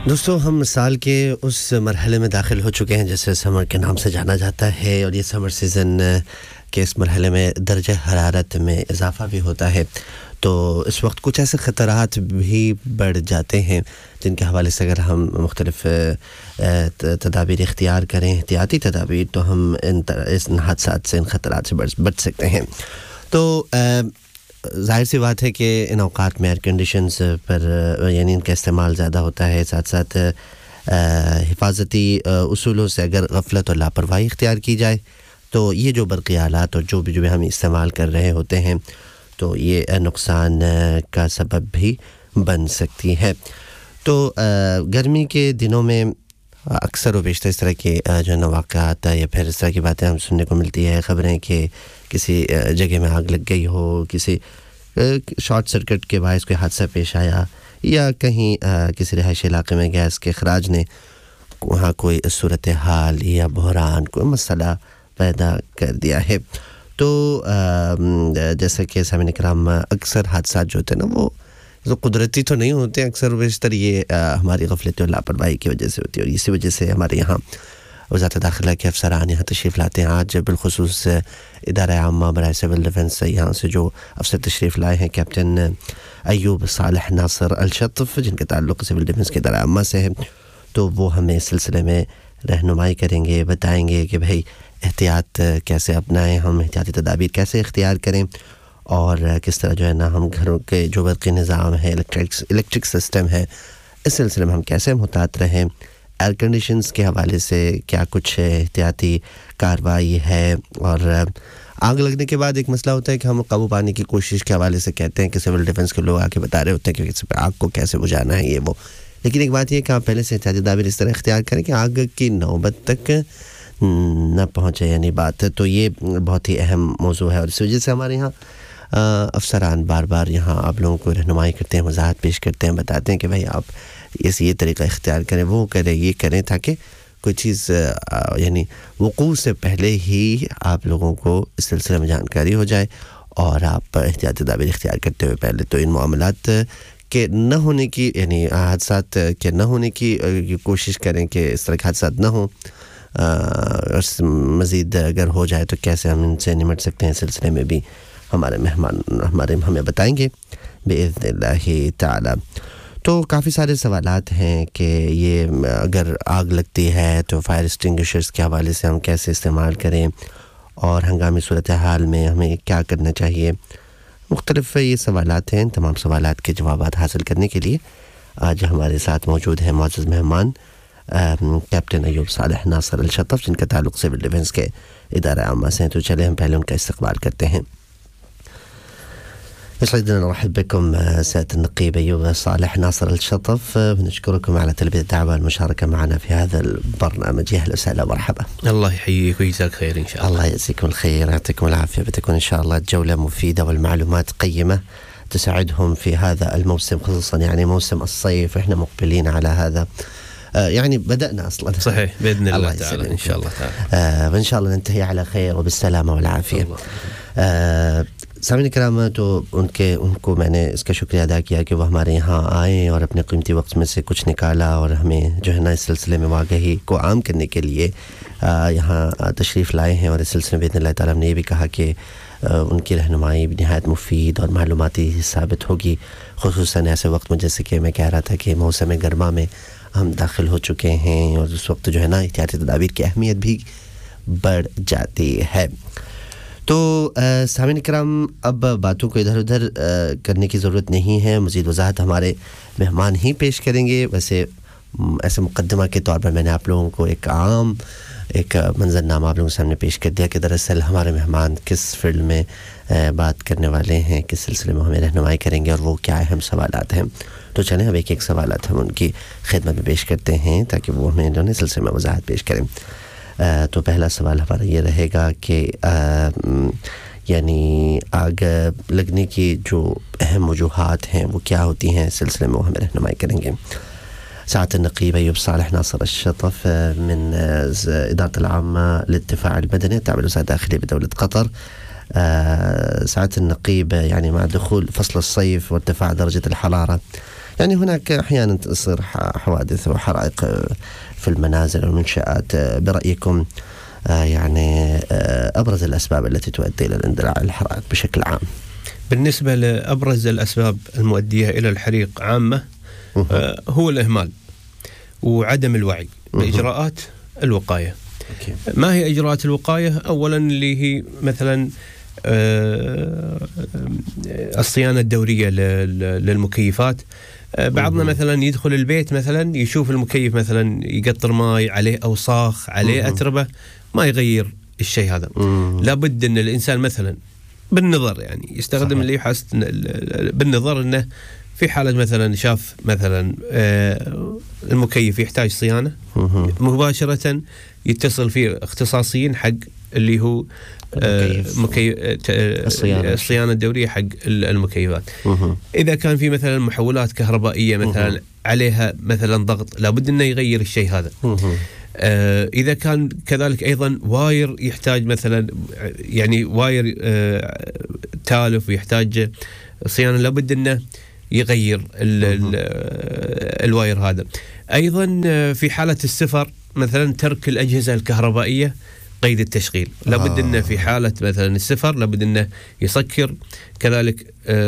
دوستو ہم سال کے اس مرحلے میں داخل ہو چکے ہیں جسے سمر کے نام سے جانا جاتا ہے اور یہ سمر سیزن کے اس مرحلے میں درجہ حرارت میں اضافہ بھی ہوتا ہے تو اس وقت کچھ ایسے خطرات بھی بڑھ جاتے ہیں جن کے حوالے سے اگر ہم مختلف تدابیر اختیار کریں احتیاطی تدابیر تو ہم ان حادثات سے ان خطرات سے بچ سکتے ہیں تو ظاہر سی بات ہے کہ ان اوقات میں ایئر کنڈیشنز پر یعنی ان کا استعمال زیادہ ہوتا ہے ساتھ ساتھ حفاظتی اصولوں سے اگر غفلت اور لاپرواہی اختیار کی جائے تو یہ جو برقی آلات اور جو بھی ہم استعمال کر رہے ہوتے ہیں تو یہ نقصان کا سبب بھی بن سکتی ہے تو گرمی کے دنوں میں اکثر و بیشتر اس طرح کے جو واقعات یا پھر اس طرح کی باتیں ہم سننے کو ملتی ہے خبریں کہ کسی جگہ میں آگ لگ گئی ہو کسی شارٹ سرکٹ کے باعث کوئی حادثہ پیش آیا یا کہیں کسی رہائشی علاقے میں گیس کے اخراج نے وہاں کوئی صورتحال یا بحران کوئی مسئلہ پیدا کر دیا ہے تو جیسا کہ سامعین کرام اکثر حادثات جو ہوتے ہیں نا وہ قدرتی تو نہیں ہوتے اکثر و بیشتر یہ ہماری غفلت اور لاپرواہی کی وجہ سے ہوتی ہے اور اسی وجہ سے ہمارے یہاں وزارت داخلہ کے افسران یہاں تشریف لاتے ہیں آج بالخصوص ادارہ عامہ برائے سول ڈیفنس یہاں سے جو افسر تشریف لائے ہیں کیپٹن ایوب صالح ناصر الشطف جن کے تعلق سول ڈیفنس کے ادارہ عامہ سے ہے تو وہ ہمیں اس سلسلے میں رہنمائی کریں گے بتائیں گے کہ بھئی احتیاط کیسے اپنائیں ہم احتیاطی تدابیر کیسے اختیار کریں اور کس طرح جو ہے نا ہم گھروں کے جو برقی نظام ہے الیکٹرک سسٹم ہے اس سلسلے میں ہم کیسے محتاط رہیں ایئر کنڈیشنز کے حوالے سے کیا کچھ احتیاطی کارروائی ہے اور آگ لگنے کے بعد ایک مسئلہ ہوتا ہے کہ ہم قابو پانے کی کوشش کے حوالے سے کہتے ہیں کہ سول ڈیفنس کے لوگ آ کے بتا رہے ہوتے ہیں کہ اس پہ آگ کو کیسے بجھانا ہے یہ وہ لیکن ایک بات یہ کہ آپ پہلے سے احتیاطی تدابیر اس طرح اختیار کریں کہ آگ کی نوبت تک نہ پہنچے یعنی بات تو یہ بہت ہی اہم موضوع ہے اور اس وجہ سے ہمارے یہاں افسران بار بار یہاں آپ لوگوں کو رہنمائی کرتے ہیں وضاحت پیش کرتے ہیں بتاتے ہیں کہ بھائی آپ یہ طریقہ اختیار کریں وہ کریں یہ کریں تاکہ کوئی چیز یعنی وقوع سے پہلے ہی آپ لوگوں کو اس سلسلے میں جانکاری ہو جائے اور آپ احتیاطی تدابیر اختیار کرتے ہوئے پہلے تو ان معاملات کے نہ ہونے کی یعنی حادثات کے نہ ہونے کی کوشش کریں کہ اس طرح کے حادثات نہ ہوں مزید اگر ہو جائے تو کیسے ہم ان سے نمٹ سکتے ہیں اس سلسلے میں بھی ہمارے مہمان ہمیں بتائیں گے بإذن اللہ تعالی تو کافی سارے سوالات ہیں کہ یہ اگر آگ لگتی ہے تو فائر ایکسٹنگوشرز کے حوالے سے ہم کیسے استعمال کریں اور ہنگامی صورتحال میں ہمیں کیا کرنا چاہیے مختلف یہ سوالات ہیں تمام سوالات کے جوابات حاصل کرنے کے لیے آج ہمارے ساتھ موجود ہیں معزز مہمان کیپٹن ایوب صالح ناصر الشطف جن کا تعلق سول ڈیفنس کے ادارہ عامہ سے ہیں تو چلے ہم پہلے ان کا استقبال کرتے ہیں يسعدنا نرحب بكم سيادة النقيب أيوب صالح ناصر الشطف ونشكركم على تلبية الدعوة والمشاركة معنا في هذا البرنامج أهلا وسهلا ومرحبا الله يحييك ويجزاك خير إن شاء الله الله يجزيكم الخير يعطيكم العافية بتكون إن شاء الله جولة مفيدة والمعلومات قيمة تساعدهم في هذا الموسم خصوصا يعني موسم الصيف إحنا مقبلين على هذا يعني بدأنا أصلا صحيح بإذن الله تعالى إن شاء الله تعالى وإن شاء الله ننتهي على خير وبالسلامة والعافية سامعین کرام تو ان کو میں نے اس کا شکریہ ادا کیا کہ وہ ہمارے یہاں آئیں اور اپنے قیمتی وقت میں سے کچھ نکالا اور ہمیں جو ہے نا اس سلسلے میں آگہی کو عام کرنے کے لیے یہاں تشریف لائے ہیں اور اس سلسلے میں باذن اللہ تعالیٰ ہم نے یہ بھی کہا کہ ان کی رہنمائی نہایت مفید اور معلوماتی ثابت ہوگی خصوصاً ایسے وقت میں جیسے کہ میں کہہ رہا تھا کہ موسم گرما میں ہم داخل ہو چکے ہیں اور اس وقت جو ہے نا احتیاطی تدابیر کی اہمیت بھی بڑھ جاتی ہے تو سامعین کرام اب باتوں کو ادھر ادھر کرنے کی ضرورت نہیں ہے مزید وضاحت ہمارے مہمان ہی پیش کریں گے ویسے ایسے مقدمہ کے طور پر میں نے آپ لوگوں کو ایک عام ایک منظرنامہ آپ لوگوں کے سامنے پیش کر دیا کہ دراصل ہمارے مہمان کس فیلڈ میں بات کرنے والے ہیں کس سلسلے میں ہمیں رہنمائی کریں گے اور وہ کیا اہم سوالات ہیں تو چلیں اب ایک سوالات ہم ان کی خدمت میں پیش کرتے ہیں تاکہ وہ ہمیں جو ہے سلسلے میں وضاحت پیش کریں تو پہلا سوال ہمارا یہ رہے گا کہ یعنی آگ لگنے کی جو اہم وجوہات ہیں وہ کیا ہوتی ہیں اس سلسلے میں وہ ہمیں رہنمائی کریں گے سعادة النقيب أيوب صالح ناصر الشطف من إدارة العامة للدفاع المدني التابعة للوزارة الداخلية بدولة قطر سعادة النقيب يعني مع دخول فصل الصيف وارتفاع درجة الحرارة يعني هناك أحيانا تصير حوادث وحرائق في المنازل والمنشآت. برأيكم يعني أبرز الأسباب التي تؤدي إلى الاندلاع الحرائق بشكل عام؟ بالنسبة لأبرز الأسباب المؤدية إلى الحريق عامة هو الإهمال وعدم الوعي بإجراءات الوقاية. ما هي إجراءات الوقاية؟ أولا اللي هي مثلا الصيانة الدورية للمكيفات. بعضنا مثلا يدخل البيت مثلا يشوف المكيف مثلا يقطر ماء عليه أوساخ عليه أتربة، ما يغير الشيء هذا. لابد أن الإنسان مثلا بالنظر يعني يستخدم اللي يحس بالنظر أنه في حالة مثلا شاف مثلا المكيف يحتاج صيانة مباشرة يتصل فيه اختصاصيين حق اللي هو الصيانة الدورية حق المكيفات. إذا كان في مثلا محولات كهربائية مثلا عليها مثلا ضغط، لابد أنه يغير الشيء هذا. إذا كان كذلك أيضا واير يحتاج مثلا يعني واير تالف ويحتاج صيانة، لابد أنه يغير الواير هذا. أيضا في حالة السفر مثلا ترك الأجهزة الكهربائية قيد التشغيل، لابد أنه في حالة مثلا السفر لابد أنه يسكر كذلك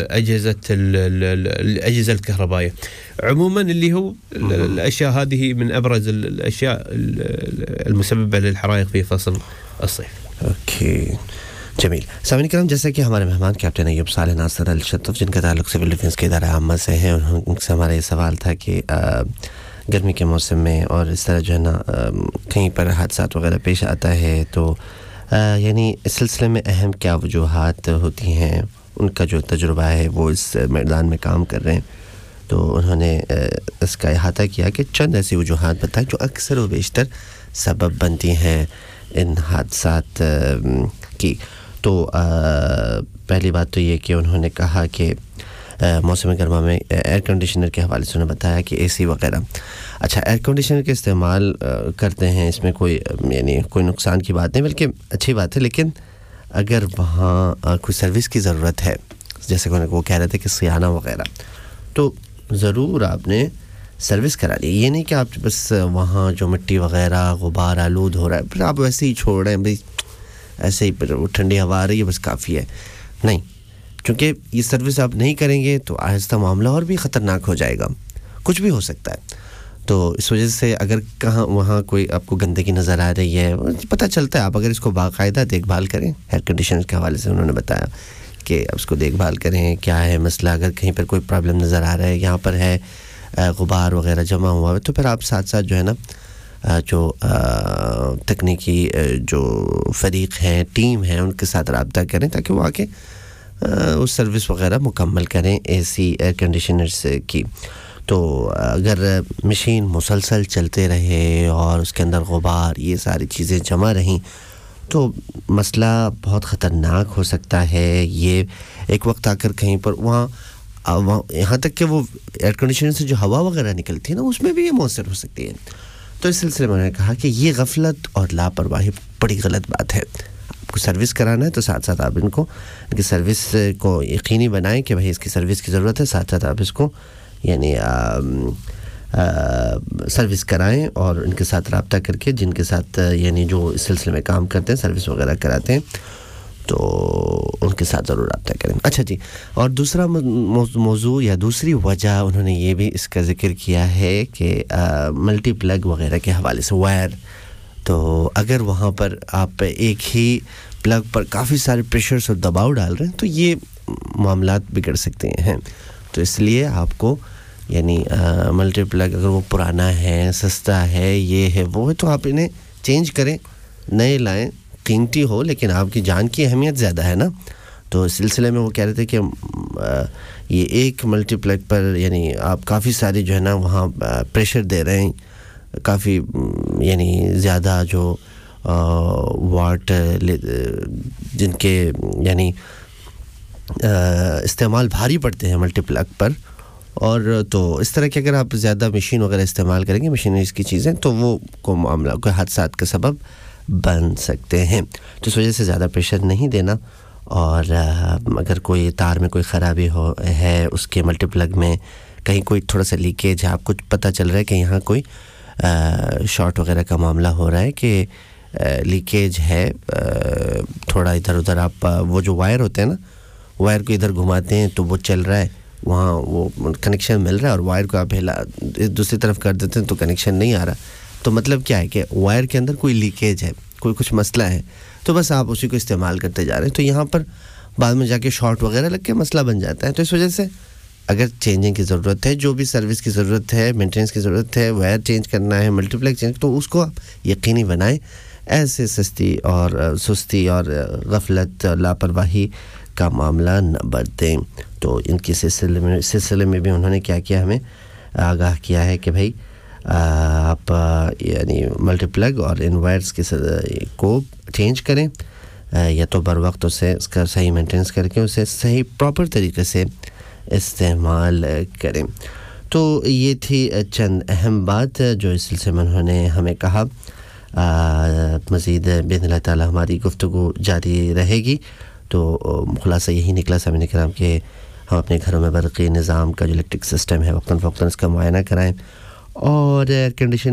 الأجهزة الكهربائية. عموما اللي هو الأشياء هذه من أبرز الأشياء المسببة للحرائق في فصل الصيف. اوكي جمیل. سامعین کرام، جیسا کہ ہمارے مہمان کیپٹن ایوب صالح ناصر الشطف جن کا تعلق سول ڈیفنس کے ادارہ عامہ سے ہے، ان سے ہمارا یہ سوال تھا کہ گرمی کے موسم میں اور اس طرح جو ہے نا کہیں پر حادثات وغیرہ پیش آتا ہے تو یعنی اس سلسلے میں اہم کیا وجوہات ہوتی ہیں؟ ان کا جو تجربہ ہے وہ اس میدان میں کام کر رہے ہیں، تو انہوں نے اس کا احاطہ کیا کہ چند ایسی وجوہات بتائیں جو اکثر و بیشتر سبب بنتی ہیں ان حادثات کی. تو پہلی بات تو یہ کہ انہوں نے کہا کہ موسم گرما میں ایئر کنڈیشنر کے حوالے سے انہوں نے بتایا کہ اے سی وغیرہ. اچھا، ایئر کنڈیشنر کے استعمال کرتے ہیں، اس میں کوئی یعنی کوئی نقصان کی بات نہیں بلکہ اچھی بات ہے، لیکن اگر وہاں کوئی سروس کی ضرورت ہے جیسے کہ وہ کہہ رہے تھے کہ صیانہ وغیرہ، تو ضرور آپ نے سروس کرانی. یہ نہیں کہ آپ بس وہاں جو مٹی وغیرہ غبار آلود ہو رہا ہے پھر آپ ویسے ہی چھوڑ رہے ہیں، بھائی ایسے ہی پھر ٹھنڈی ہوا آ رہی ہے بس کافی ہے. نہیں، چونکہ یہ سروس آپ نہیں کریں گے تو آہستہ معاملہ اور بھی خطرناک ہو جائے گا، کچھ بھی ہو سکتا ہے. تو اس وجہ سے اگر کہاں وہاں کوئی آپ کو گندگی نظر آ رہی ہے پتہ چلتا ہے، آپ اگر اس کو باقاعدہ دیکھ بھال کریں. ایئر کنڈیشنر کے حوالے سے انہوں نے بتایا کہ اب اس کو دیکھ بھال کریں کیا ہے مسئلہ. اگر کہیں پر کوئی پرابلم نظر آ رہا ہے، یہاں پر ہے غبار وغیرہ جمع ہوا ہے، تو پھر آپ ساتھ ساتھ جو ہے نا جو تکنیکی جو فریق ہیں ٹیم ہیں ان کے ساتھ رابطہ کریں تاکہ وہ آ کے اس سروس وغیرہ مکمل کریں اے سی ایئر کنڈیشنرز کی. تو اگر مشین مسلسل چلتے رہے اور اس کے اندر غبار یہ ساری چیزیں جمع رہیں تو مسئلہ بہت خطرناک ہو سکتا ہے. یہ ایک وقت آ کر کہیں پر وہاں یہاں تک کہ وہ ایئر کنڈیشنر سے جو ہوا وغیرہ نکلتی ہے نا اس میں بھی یہ مؤثر ہو سکتی ہے. تو اس سلسلے میں نے کہا کہ یہ غفلت اور لاپرواہی بڑی غلط بات ہے. آپ کو سروس کرانا ہے تو ساتھ ساتھ آپ ان کی سروس کو یقینی بنائیں کہ بھائی اس کی سروس کی ضرورت ہے، ساتھ ساتھ آپ اس کو یعنی سروس کرائیں اور ان کے ساتھ رابطہ کر کے جن کے ساتھ یعنی جو اس سلسلے میں کام کرتے ہیں سروس وغیرہ کراتے ہیں تو ان کے ساتھ ضرور رابطہ کریں. اچھا جی، اور دوسرا موضوع یا دوسری وجہ انہوں نے یہ بھی اس کا ذکر کیا ہے کہ ملٹی پلگ وغیرہ کے حوالے سے وائر. تو اگر وہاں پر آپ ایک ہی پلگ پر کافی سارے پریشرز اور دباؤ ڈال رہے ہیں تو یہ معاملات بگڑ سکتے ہیں. تو اس لیے آپ کو یعنی ملٹی پلگ اگر وہ پرانا ہے، سستا ہے، یہ ہے وہ ہے، تو آپ انہیں چینج کریں، نئے لائیں، قیمتی ہو لیکن آپ کی جان کی اہمیت زیادہ ہے نا. تو اس سلسلے میں وہ کہہ رہے تھے کہ یہ ایک ملٹی پلگ پر یعنی آپ کافی ساری جو ہے نا وہاں پریشر دے رہے ہیں، کافی یعنی زیادہ جو واٹ جن کے یعنی استعمال بھاری پڑتے ہیں ملٹی پلگ پر. اور تو اس طرح کہ اگر آپ زیادہ مشین وغیرہ استعمال کریں گے مشینریز کی چیزیں تو وہ کو معاملہ کوئی حادثات کا سبب بن سکتے ہیں. تو اس وجہ سے زیادہ پریشر نہیں دینا. اور اگر کوئی تار میں کوئی خرابی ہے اس کے ملٹی پلگ میں कहीं कोई थोड़ा सा लीकेज है, आपको पता चल रहा है कि यहाँ कोई शॉर्ट वगैरह का मामला हो रहा है कि लीकेज है, थोड़ा इधर उधर आप वो जो वायर होते हैं ना, वायर को इधर घुमाते हैं तो वो चल रहा है, वहाँ वो कनेक्शन मिल रहा है, और वायर को आप हिला दूसरी तरफ कर देते हैं तो कनेक्शन नहीं आ रहा, तो मतलब क्या है कि वायर के अंदर कोई लीकेज है, कोई कुछ मसला है, तो बस आप उसी को इस्तेमाल करते जा रहे हैं, तो यहाँ पर बाद में जाके शॉर्ट वगैरह लग के मसला बन जाता है। तो इस वजह से अगर चेंजिंग की ज़रूरत है, जो भी सर्विस की ज़रूरत है, मेंटेनेंस की ज़रूरत है, वायर चेंज करना है, मल्टीप्लेक्स चेंज, तो उसको आप यकीनी बनाएं, ऐसे सस्ती और सुस्ती और गफलत लापरवाही का मामला न बरतें। तो इनके सिलसिले में भी उन्होंने क्या किया, हमें आगाह किया है कि भाई आप यानी मल्टीप्लग और इन वायर्स को चेंज करें, या तो बर वक्त उसे इसका सही मेंटेनेंस करके उसे सही प्रॉपर तरीके से इस्तेमाल करें। तो ये थी चंद अहम बात जो इस सिलसिले में उन्होंने हमें कहा। मज़ीद बिइज़्निल्लाह ताला हमारी गुफ्तगू जारी रहेगी। तो खुलासा यही निकला सामने कराम कि हम अपने घरों में बरक़ी निज़ाम का जो इलेक्ट्रिक सिस्टम है वक्तन फ़वक्तन इसका मुआयना कराएं, और एयर कंडीशन